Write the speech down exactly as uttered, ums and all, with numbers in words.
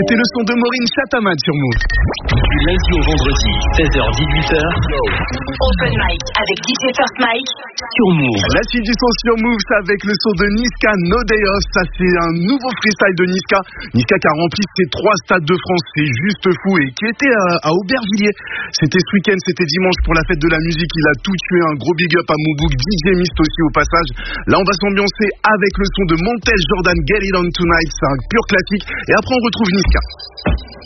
C'était le son de Maureen Chataman sur Move. Du lundi au vendredi, seize heures dix-huit heures. Open Mic avec D J First Mike sur Move. La suite du son sur Move, c'est avec le son de Niska, No Day Off. Ça, c'est un nouveau freestyle de Niska. Niska qui a rempli ses trois stades de France, c'est juste fou. Et qui était à, à Aubervilliers. C'était ce week-end, c'était dimanche pour la fête de la musique. Il a tout tué. Un gros big up à Moubouk, D J Mist aussi au passage. Là, on va s'ambiancer avec le son de Montel Jordan, Get It On Tonight. C'est un pur classique. Et après, on retrouve Niska.